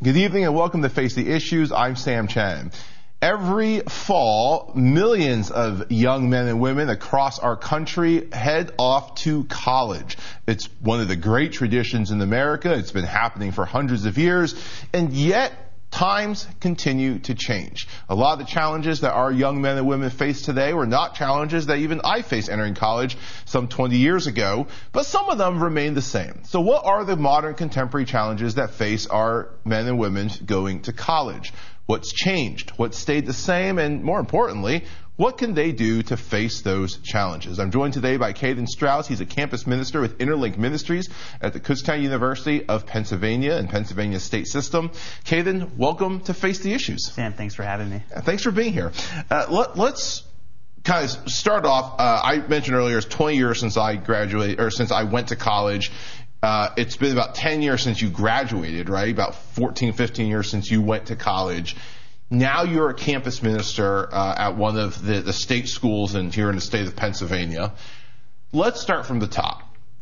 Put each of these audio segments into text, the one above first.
Good evening and welcome to Face the Issues. I'm Sam Chen. Every fall, millions of young men and women across our country head off to college. It's one of the great traditions in America. It's been happening for hundreds of years, and yet times continue to change. A lot of the challenges that our young men and women face today were not challenges that even I faced entering college some 20 years ago, but some of them remain the same. So what are the modern contemporary challenges that face our men and women going to college? What's changed? What stayed the same? And more importantly, what can they do to face those challenges? I'm joined today by Caden Strauss. He's a campus minister with Interlink Ministries at the Kutztown University of Pennsylvania and Pennsylvania State System. Caden, welcome to Face the Issues. Sam, thanks for having me. Thanks for being here. Let's kind of start off. I mentioned earlier it's 20 years since I graduated, or since I went to college. It's been about 10 years since you graduated, right? About 14, 15 years since you went to college. Now you're a campus minister at one of the state schools here in the state of Pennsylvania. Let's start from the top.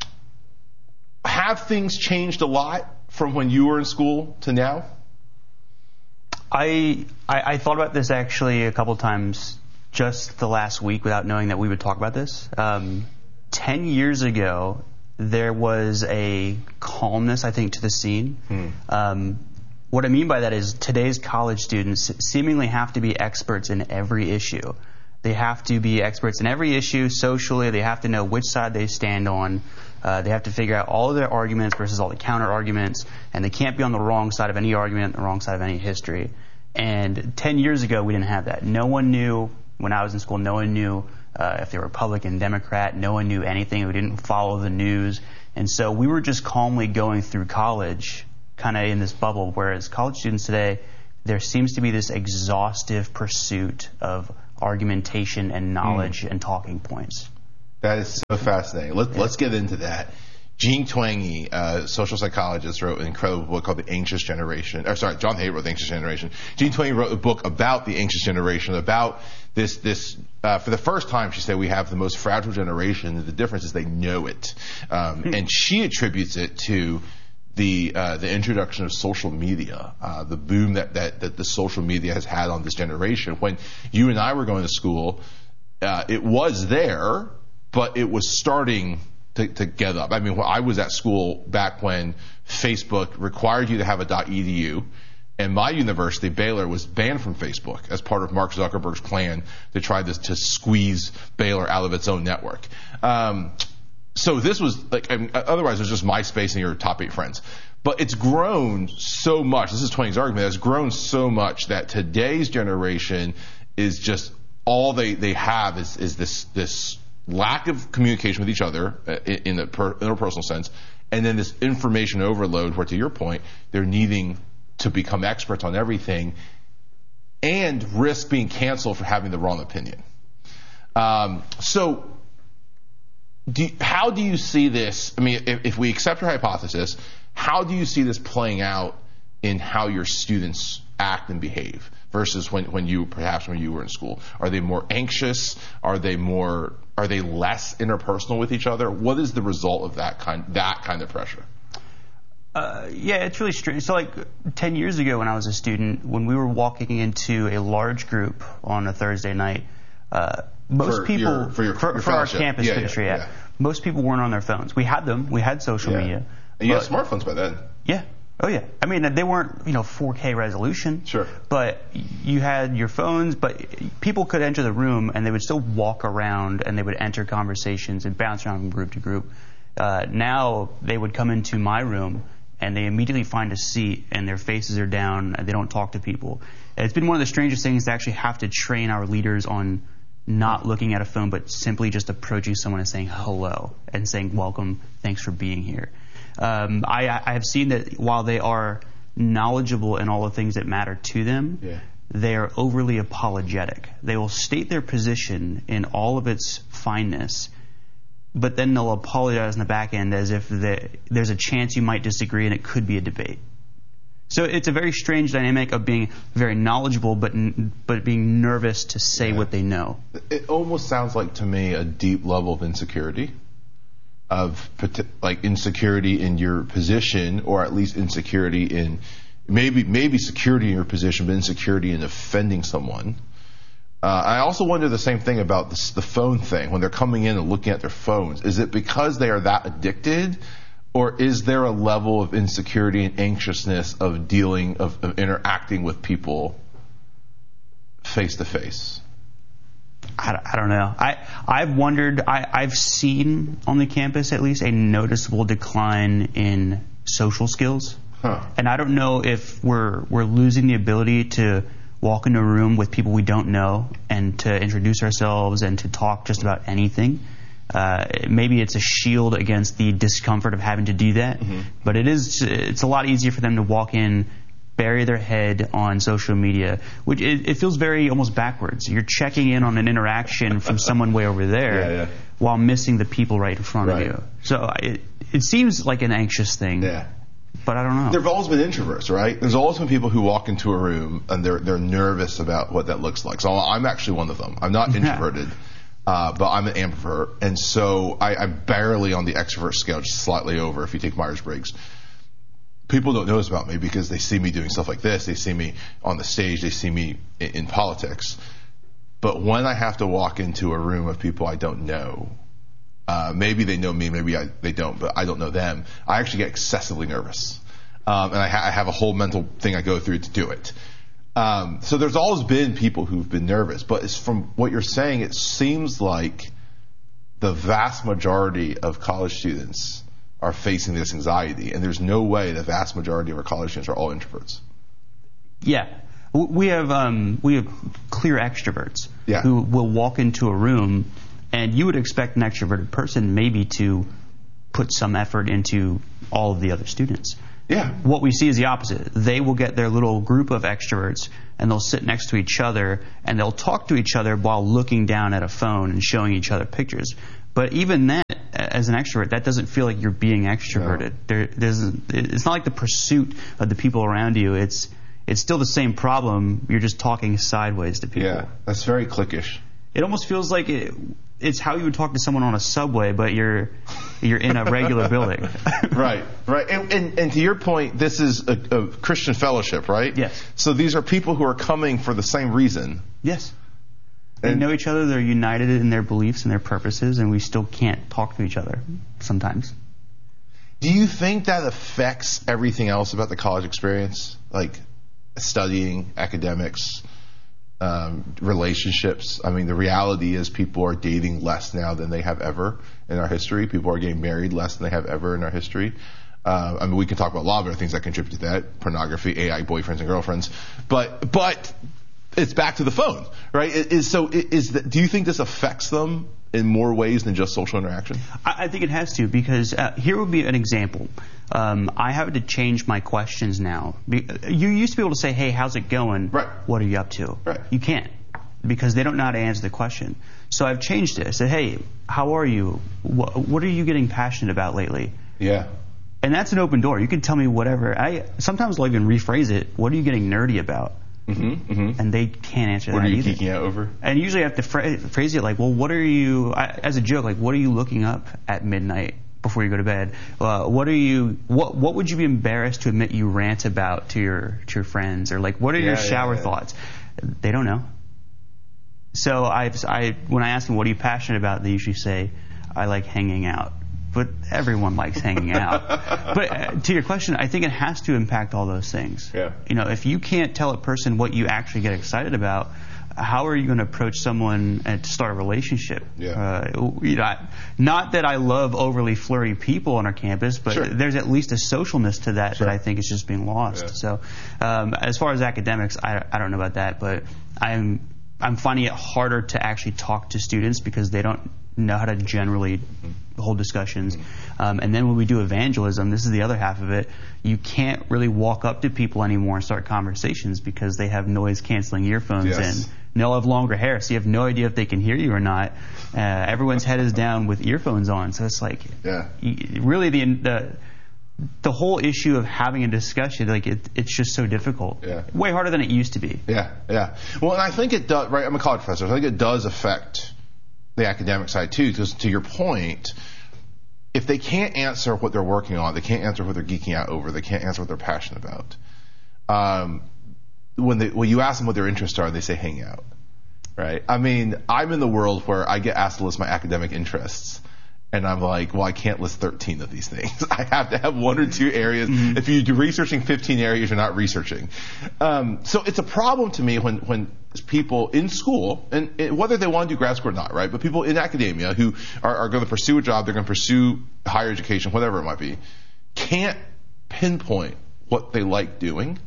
Have things changed a lot from when you were in school to now? I thought about this actually a couple times just the last week without knowing that we would talk about this. 10 years ago, there was a calmness, I think, to the scene. What I mean by that is today's college students seemingly have to be experts in every issue. They have to be experts in every issue socially. They have to know which side they stand on. They have to figure out all of their arguments versus all the counter arguments, and they can't be on the wrong side of any argument, the wrong side of any history. And 10 years ago, we didn't have that. No one knew, when I was in school, no one knew if they were Republican, Democrat. No one knew anything. We didn't follow the news. And so we were just calmly going through college, kind of in this bubble, whereas college students today, there seems to be this exhaustive pursuit of argumentation and knowledge and talking points. That is so fascinating. Let's get into that. Jean Twenge, social psychologist, wrote an incredible book called The Anxious Generation. John Hay wrote The Anxious Generation. Jean Twenge wrote a book about the anxious generation, about this for the first time, she said, we have the most fragile generation. The difference is they know it. And she attributes it to the introduction of social media, the boom that the social media has had on this generation. When you and I were going to school, it was there, but it was starting to get up. I mean, I was at school back when Facebook required you to have a .edu, and my university, Baylor, was banned from Facebook as part of Mark Zuckerberg's plan to try to squeeze Baylor out of its own network. So this was otherwise it was just MySpace and your top 8 friends. But it's grown so much. This is Twenge's argument. It's grown so much that today's generation is just all they have is this lack of communication with each other in the interpersonal sense, and then this information overload where, to your point, they're needing to become experts on everything and risk being canceled for having the wrong opinion. So how do you see this? I mean, if we accept your hypothesis, how do you see this playing out in how your students act and behave versus when you were in school? Are they more anxious? Are they less interpersonal with each other? What is the result of that kind of pressure? Yeah, it's really strange. So 10 years ago when I was a student, when we were walking into a large group on a Thursday night, most people for our campus ministry, most people weren't on their phones. We had them. We had social media. And you had smartphones by then. Yeah. Oh, yeah. I mean, they weren't, 4K resolution. Sure. But you had your phones, but people could enter the room and they would still walk around and they would enter conversations and bounce around from group to group. Now they would come into my room and they immediately find a seat and their faces are down and they don't talk to people. And it's been one of the strangest things to actually have to train our leaders on not looking at a phone, but simply just approaching someone and saying hello and saying welcome, thanks for being here. I have seen that while they are knowledgeable in all the things that matter to them, they are overly apologetic. They will state their position in all of its fineness, but then they'll apologize in the back end as if there's a chance you might disagree and it could be a debate. So it's a very strange dynamic of being very knowledgeable but being nervous to say what they know. It almost sounds like to me a deep level of insecurity, insecurity in your position, or at least insecurity in maybe security in your position, but insecurity in offending someone. I also wonder the same thing about the phone thing. When they're coming in and looking at their phones, is it because they are that addicted, or is there a level of insecurity and anxiousness of interacting with people face to face? I don't know. I've wondered. I've seen on the campus at least a noticeable decline in social skills, and I don't know if we're losing the ability to walk into a room with people we don't know and to introduce ourselves and to talk just about anything. Maybe it's a shield against the discomfort of having to do that, but it's a lot easier for them to walk in, bury their head on social media, which it feels very almost backwards. You're checking in on an interaction from someone way over there while missing the people right in front of you. So it seems like an anxious thing. Yeah. But I don't know. There have always been introverts, right? There's always been people who walk into a room and they're nervous about what that looks like. So I'm actually one of them. I'm not introverted, but I'm an ambivert. And so I'm barely on the extrovert scale, just slightly over if you take Myers-Briggs. People don't notice about me because they see me doing stuff like this. They see me on the stage. They see me in politics. But when I have to walk into a room of people I don't know, maybe they know me, maybe they don't, but I don't know them, I actually get excessively nervous. And I have a whole mental thing I go through to do it. So there's always been people who've been nervous, but from what you're saying, it seems like the vast majority of college students are facing this anxiety, and there's no way the vast majority of our college students are all introverts. Yeah. We have clear extroverts who will walk into a room, and you would expect an extroverted person maybe to put some effort into all of the other students. Yeah. What we see is the opposite. They will get their little group of extroverts, and they'll sit next to each other, and they'll talk to each other while looking down at a phone and showing each other pictures. But even that, as an extrovert, that doesn't feel like you're being extroverted. No. It's not like the pursuit of the people around you. It's still the same problem. You're just talking sideways to people. Yeah, that's very cliquish. It almost feels like it's how you would talk to someone on a subway, but you're in a regular building. Right. And to your point, this is a Christian fellowship, right? Yes. So these are people who are coming for the same reason. Yes. They know each other, they're united in their beliefs and their purposes, and we still can't talk to each other sometimes. Do you think that affects everything else about the college experience? Like studying, academics, relationships? I mean, the reality is people are dating less now than they have ever in our history. People are getting married less than they have ever in our history. I mean, we can talk about a lot of other things that contribute to that. Pornography, AI boyfriends and girlfriends. But it's back to the phone, right? Do you think this affects them in more ways than just social interaction? I think it has to, because here would be an example. I have to change my questions now. You used to be able to say, hey, how's it going? Right. What are you up to? Right. You can't, because they don't know how to answer the question. So I've changed it. I said, hey, how are you? What are you getting passionate about lately? Yeah. And that's an open door. You can tell me whatever. Sometimes I'll even rephrase it. What are you getting nerdy about? And they can't answer that either. What are you geeking out over? And usually I have to phrase it like, well, what are you, as a joke, like, what are you looking up at midnight before you go to bed? What would you be embarrassed to admit you rant about to your friends? Or like, what are your shower thoughts? They don't know. So when I ask them, what are you passionate about? They usually say, I like hanging out. But everyone likes hanging out. But to your question, I think it has to impact all those things. Yeah. If you can't tell a person what you actually get excited about, how are you going to approach someone and to start a relationship? Yeah. Not that I love overly flirty people on our campus, but there's at least a socialness to that that I think is just being lost. Yeah. So as far as academics, I don't know about that, but I'm finding it harder to actually talk to students because they don't know how to generally hold discussions. And then when we do evangelism, this is the other half of it, you can't really walk up to people anymore and start conversations because they have noise-canceling earphones in. And they'll have longer hair, so you have no idea if they can hear you or not. Everyone's head is down with earphones on, so it's like really the whole issue of having a discussion, like it's just so difficult. Yeah. Way harder than it used to be. Yeah. Well, and I think it does, right? I'm a college professor, so I think it does affect the academic side too, because to your point, if they can't answer what they're working on, they can't answer what they're geeking out over, they can't answer what they're passionate about, when you ask them what their interests are, they say hang out, right? I mean, I'm in the world where I get asked to list my academic interests. And I'm like, well, I can't list 13 of these things. I have to have 1 or 2 areas. Mm-hmm. If you do researching 15 areas, you're not researching. So it's a problem to me when people in school, and whether they want to do grad school or not, right? But people in academia who are going to pursue a job, they're going to pursue higher education, whatever it might be, can't pinpoint what they like doing.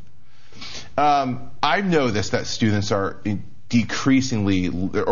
I've noticed that students are increasingly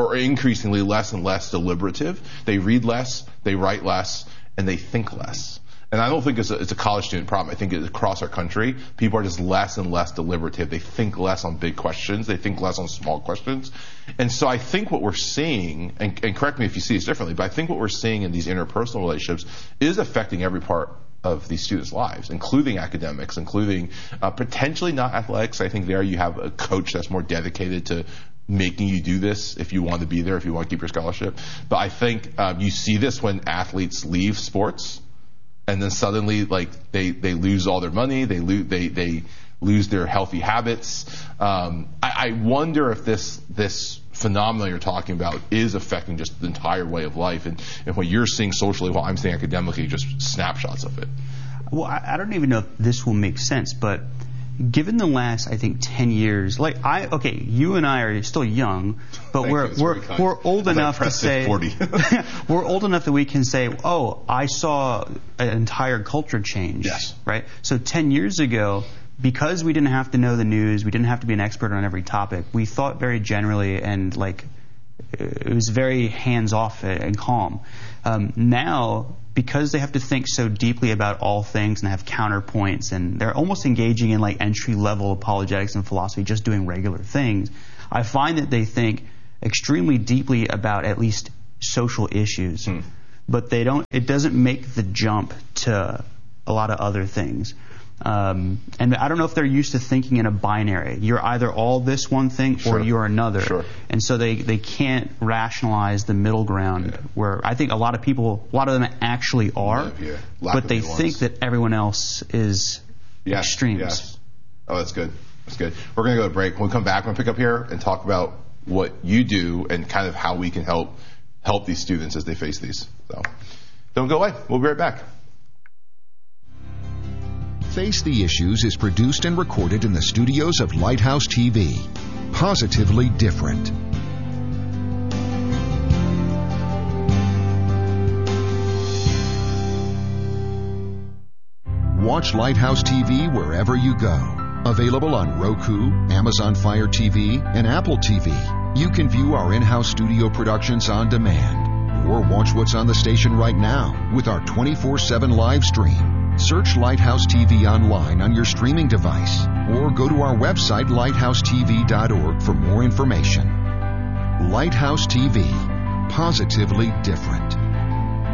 less and less deliberative. They read less, they write less, and they think less. And I don't think it's a college student problem. I think it's across our country. People are just less and less deliberative. They think less on big questions. They think less on small questions. And so I think what we're seeing, and correct me if you see this differently, but I think what we're seeing in these interpersonal relationships is affecting every part of these students' lives, including academics, including potentially not athletics. I think there you have a coach that's more dedicated to making you do this if you want to be there, if you want to keep your scholarship. But I think you see this when athletes leave sports, and then suddenly, like, they lose all their money, they lose their healthy habits. I wonder if this phenomenon you're talking about is affecting just the entire way of life, and what you're seeing socially, while I'm seeing academically, just snapshots of it. Well, I don't even know if this will make sense, but given the last, I think, 10 years, you and I are still young, but we're old enough to say 40. We're old enough that we can say, oh, I saw an entire culture change. Yes. Right? So 10 years ago, because we didn't have to know the news, we didn't have to be an expert on every topic, we thought very generally, and it was very hands-off and calm. Now, because they have to think so deeply about all things and have counterpoints, and they're almost engaging in entry-level apologetics and philosophy, just doing regular things, I find that they think extremely deeply about at least social issues, but it doesn't make the jump to a lot of other things. And I don't know if they're used to thinking in a binary. You're either all this one thing or you're another. Sure. And so they can't rationalize the middle ground, where I think a lot of them actually are, but they think that everyone else is extremes. Yes. Oh, that's good. That's good. We're going to go to break. When we come back, we're going to pick up here and talk about what you do and kind of how we can help these students as they face these. So don't go away. We'll be right back. Face the Issues is produced and recorded in the studios of Lighthouse TV. Positively different. Watch Lighthouse TV wherever you go. Available on Roku, Amazon Fire TV, and Apple TV. You can view our in-house studio productions on demand, or watch what's on the station right now with our 24/7 live stream. Search Lighthouse TV online on your streaming device, or go to our website, lighthousetv.org, for more information. Lighthouse TV. Positively different.